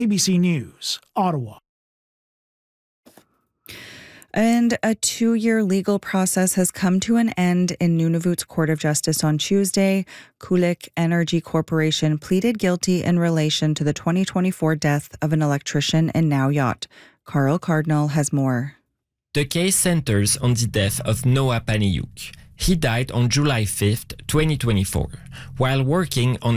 ABC News, Ottawa. And a 2-year legal process has come to an end in Nunavut's Court of Justice on Tuesday. Kulik Energy Corporation pleaded guilty in relation to the 2024 death of an electrician in Nauyot. Carl Cardinal has more. The case centers on the death of Noah Paniuk. He died on July 5th, 2024, while working on